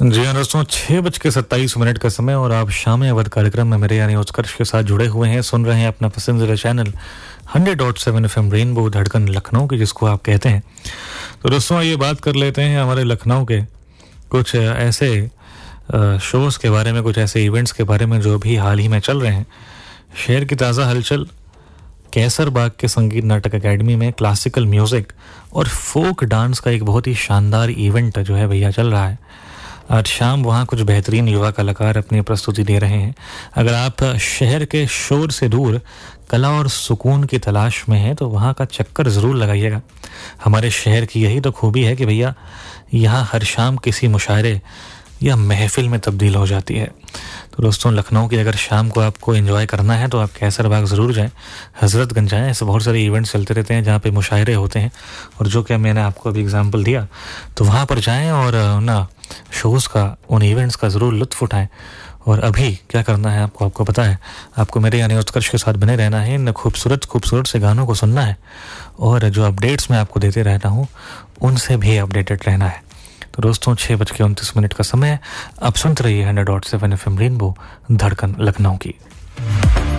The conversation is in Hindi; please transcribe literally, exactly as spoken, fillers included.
जी हाँ दोस्तों, छः बज के सत्ताईस मिनट का समय और आप शाम अवध कार्यक्रम में मेरे यानी उत्कर्ष के साथ जुड़े हुए हैं। सुन रहे हैं अपना पसंदीदा channel hundred dot seven F M rainbow धड़कन लखनऊ की, जिसको आप कहते हैं। तो दोस्तों आइए बात कर लेते हैं हमारे लखनऊ के कुछ ऐसे शोज़ के बारे में, कुछ ऐसे इवेंट्स के बारे में जो अभी हाल ही में चल रहे हैं। शहर की ताज़ा हलचल, कैसर बाग के संगीत नाटक एकेडमी में क्लासिकल म्यूज़िक और फोक डांस का एक बहुत ही शानदार इवेंट जो है भैया चल रहा है। आज शाम वहाँ कुछ बेहतरीन युवा कलाकार अपनी प्रस्तुति दे रहे हैं। अगर आप शहर के शोर से दूर कला और सुकून की तलाश में हैं तो वहाँ का चक्कर ज़रूर लगाइएगा। हमारे शहर की यही तो खूबी है कि भैया यहाँ हर शाम किसी मुशायरे या महफिल में तब्दील हो जाती है। तो दोस्तों, लखनऊ की अगर शाम को आपको एंजॉय करना है तो आप कैसर बाग ज़रूर जाएं, हज़रतगंज जाएं। ऐसे बहुत सारे इवेंट्स चलते रहते हैं जहाँ पे मुशायरे होते हैं, और जो कि मैंने आपको अभी एग्जांपल दिया, तो वहाँ पर जाएं और ना शोज़ का, उन इवेंट्स का ज़रूर लुत्फ़ उठाएं। और अभी क्या करना है आपको आपको पता है, आपको मेरे यानी उत्कर्ष के साथ बने रहना है, इन खूबसूरत खूबसूरत से गानों को सुनना है, और जो अपडेट्स मैं आपको देते रहता हूँ उनसे भी अपडेटेड रहना है। तो दोस्तों, छः बज के उनतीस मिनट का समय है। आप सुनते रहिए hundred dot seven F M rainbow धड़कन लखनऊ की।